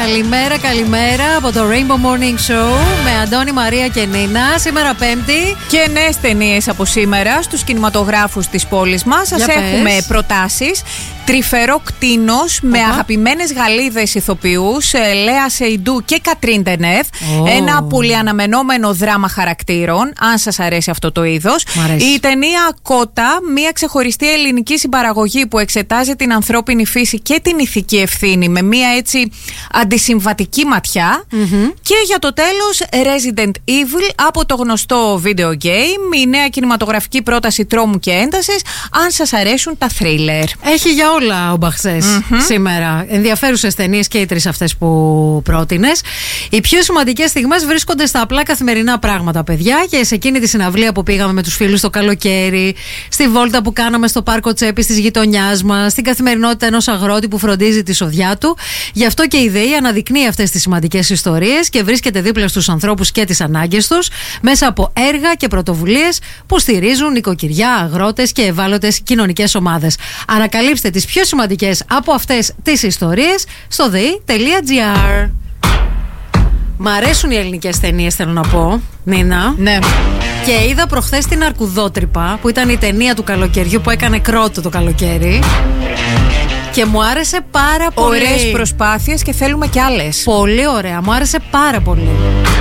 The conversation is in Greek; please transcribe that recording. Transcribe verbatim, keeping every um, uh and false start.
Καλημέρα, καλημέρα από το Rainbow Morning Show με Αντώνη, Μαρία και Νίνα. Σήμερα Πέμπτη. Και νέες ταινίες από σήμερα στους κινηματογράφους της πόλης μας. Σας έχουμε προτάσεις. Τρυφερό κτήνος με αγαπημένες Γαλλίδες ηθοποιούς, Λέα Σεϊντού και Κατρίν Ντενεύ. Oh. Ένα πολύ αναμενόμενο δράμα χαρακτήρων, αν σας αρέσει αυτό το είδος. Η ταινία Κότα, μια ξεχωριστή ελληνική συμπαραγωγή που εξετάζει την ανθρώπινη φύση και την ηθική ευθύνη με μια έτσι αντισυμβατική ματιά. Mm-hmm. Και για το τέλος Resident Evil από το γνωστό video game, η νέα κινηματογραφική πρόταση τρόμου και έντασης, αν σας αρέσουν τα θρίλερ. Έχει για όλα ο Μπαχσές mm-hmm. σήμερα. Ενδιαφέρουσες ταινίες και οι τρεις αυτές που πρότεινες. Οι πιο σημαντικές στιγμές βρίσκονται στα απλά καθημερινά πράγματα, παιδιά. Και σε εκείνη τη συναυλία που πήγαμε με τους φίλους το καλοκαίρι, στη βόλτα που κάναμε στο πάρκο Τσέπης της γειτονιάς μας, στην καθημερινότητα ενός αγρότη που φροντίζει τη σοδιά του. Γι' αυτό και η ΔΕΗ αναδεικνύει αυτές τις σημαντικές ιστορίες και βρίσκεται δίπλα στους ανθρώπους και τις ανάγκες τους μέσα από έργα και πρωτοβουλίες που στηρίζουν νοικοκυριά, αγρότες και ευάλωτες κοινωνικές ομάδες. Ανακαλύψτε τις πιο σημαντικές από αυτές τις ιστορίες στο δei τελεία gr. Μ' αρέσουν οι ελληνικές ταινίες, θέλω να πω, Νίνα. Ναι. Και είδα προχθές την Αρκουδότρυπα, που ήταν η ταινία του καλοκαιριού που έκανε κρότο το καλοκαίρι. Και μου άρεσε πάρα πολύ. Ωραίες προσπάθειες και θέλουμε κι άλλες. Πολύ ωραία, μου άρεσε πάρα πολύ.